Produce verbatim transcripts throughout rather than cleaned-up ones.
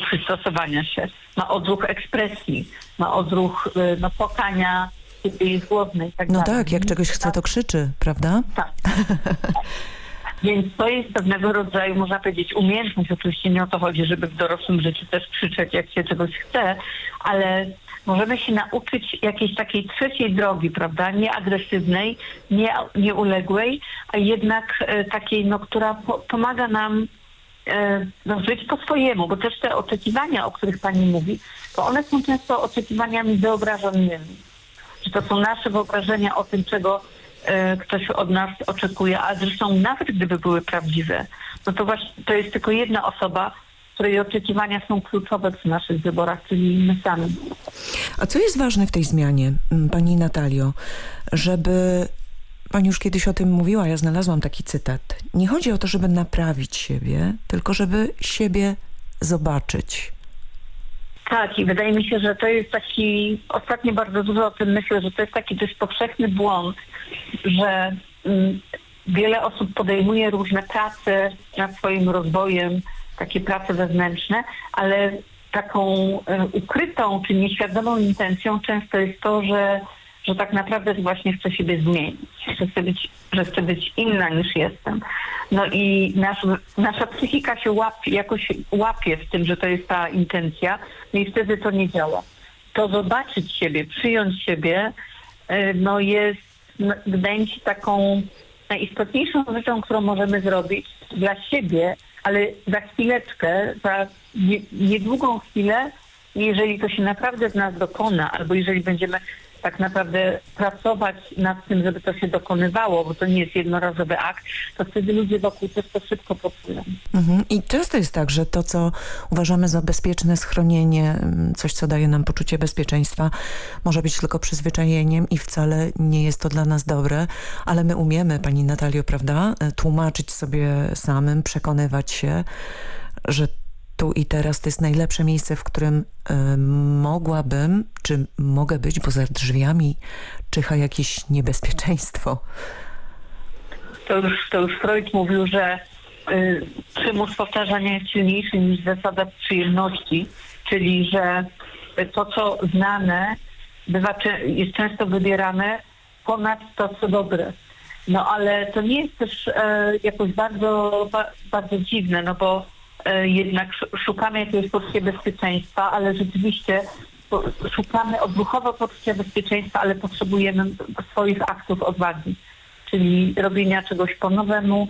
przystosowania się, ma odruch ekspresji, ma odruch no, płakania, kiedy jest głodny i tak No dalej. tak, jak czegoś chce, to krzyczy, prawda? Tak. Więc to jest pewnego rodzaju, można powiedzieć, umiejętność. Oczywiście nie o to chodzi, żeby w dorosłym życiu też krzyczeć, jak się czegoś chce, ale możemy się nauczyć jakiejś takiej trzeciej drogi, prawda? Nie agresywnej, nie, nieuległej, a jednak e, takiej, no, która po, pomaga nam e, no, żyć po swojemu, bo też te oczekiwania, o których pani mówi, to one są często oczekiwaniami wyobrażonymi. Że to są nasze wyobrażenia o tym, czego e, ktoś od nas oczekuje, a zresztą nawet gdyby były prawdziwe, no to właśnie to jest tylko jedna osoba, której oczekiwania są kluczowe przy naszych wyborach, czyli my sami. A co jest ważne w tej zmianie, pani Natalio, żeby... Pani już kiedyś o tym mówiła, ja znalazłam taki cytat. Nie chodzi o to, żeby naprawić siebie, tylko żeby siebie zobaczyć. Tak, i wydaje mi się, że to jest taki, ostatnio bardzo dużo o tym myślę, że to jest taki dość powszechny błąd, że mm, wiele osób podejmuje różne prace nad swoim rozwojem, takie prace wewnętrzne, ale taką y, ukrytą czy nieświadomą intencją często jest to, że, że tak naprawdę właśnie chcę siebie zmienić, że chcę być, że chcę być inna niż jestem. No i nasz, nasza psychika się łapie, jakoś łapie w tym, że to jest ta intencja, no i wtedy to nie działa. To zobaczyć siebie, przyjąć siebie, y, no jest, no, wydaje mi się, taką najistotniejszą rzeczą, którą możemy zrobić dla siebie, ale za chwileczkę, za nie, niedługą chwilę, jeżeli to się naprawdę z nas dokona, albo jeżeli będziemy tak naprawdę pracować nad tym, żeby to się dokonywało, bo to nie jest jednorazowy akt, to wtedy ludzie wokół też to szybko poczują. Mhm. I często jest tak, że to, co uważamy za bezpieczne schronienie, coś, co daje nam poczucie bezpieczeństwa, może być tylko przyzwyczajeniem i wcale nie jest to dla nas dobre, ale my umiemy, pani Natalio, prawda, tłumaczyć sobie samym, przekonywać się, że tu i teraz to jest najlepsze miejsce, w którym y, mogłabym, czy mogę być, bo za drzwiami czyha jakieś niebezpieczeństwo. To już, to już Freud mówił, że y, przymus powtarzania jest silniejszy niż zasada przyjemności, czyli że to, co znane, bywa, jest często wybierane ponad to, co dobre. No ale to nie jest też y, jakoś bardzo, ba, bardzo dziwne, no bo jednak szukamy jakiegoś poczucia bezpieczeństwa, ale rzeczywiście szukamy odruchowo poczucia bezpieczeństwa, ale potrzebujemy swoich aktów odwagi, czyli robienia czegoś po nowemu,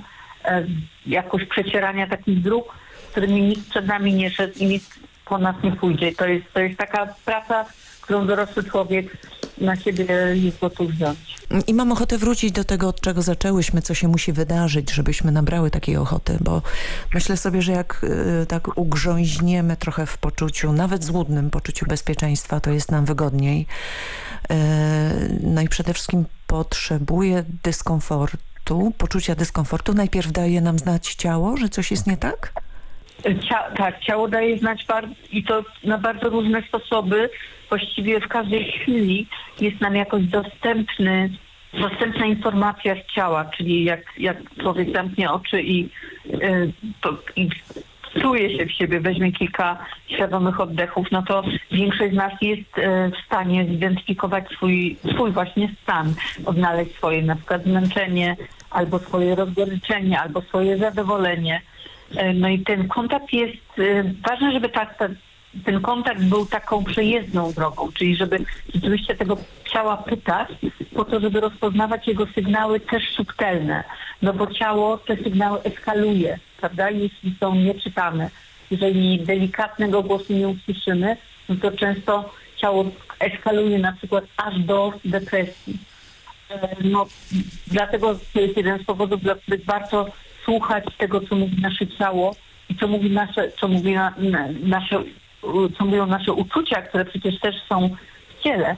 jakoś przecierania takich dróg, którymi nikt przed nami nie szedł i nikt po nas nie pójdzie. To jest, to jest taka praca, którą dorosły człowiek na siebie jest gotów wziąć. I mam ochotę wrócić do tego, od czego zaczęłyśmy, co się musi wydarzyć, żebyśmy nabrały takiej ochoty, bo myślę sobie, że jak y, tak ugrząźniemy trochę w poczuciu, nawet złudnym poczuciu bezpieczeństwa, to jest nam wygodniej. Y, no i przede wszystkim potrzebuje dyskomfortu, poczucia dyskomfortu. Najpierw daje nam znać ciało, że coś jest nie tak? Cia- tak, ciało daje znać bardzo, i to na bardzo różne sposoby. Właściwie w każdej chwili jest nam jakoś dostępny, dostępna informacja z ciała, czyli jak, jak człowiek zamknie oczy i, yy, to, i czuje się w siebie, weźmie kilka świadomych oddechów, no to większość z nas jest yy, w stanie zidentyfikować swój, swój właśnie stan, odnaleźć swoje na przykład zmęczenie, albo swoje rozgoryczenie, albo swoje zadowolenie. No i ten kontakt jest, y, ważne, żeby tak, ta, ten kontakt był taką przejezdną drogą, czyli żeby rzeczywiście tego ciała pytać po to, żeby rozpoznawać jego sygnały też subtelne, no bo ciało te sygnały eskaluje, prawda, jeśli są nieczytane. Jeżeli delikatnego głosu nie usłyszymy, no to często ciało eskaluje na przykład aż do depresji. No, dlatego to jest jeden z powodów, dla których warto słuchać tego, co mówi nasze ciało i co mówi nasze, co mówi na, na, nasze, co mówią nasze uczucia, które przecież też są w ciele,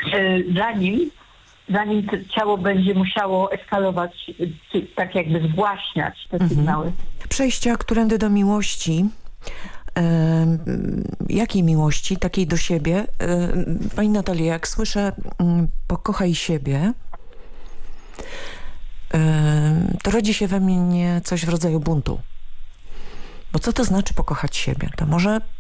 zanim, zanim to ciało będzie musiało eskalować, tak jakby zgłaśniać te sygnały. Mhm. Przejścia którędy do miłości. E, jakiej miłości? Takiej do siebie? E, pani Natalia, jak słyszę m, pokochaj siebie, to rodzi się we mnie coś w rodzaju buntu. Bo co to znaczy pokochać siebie? To może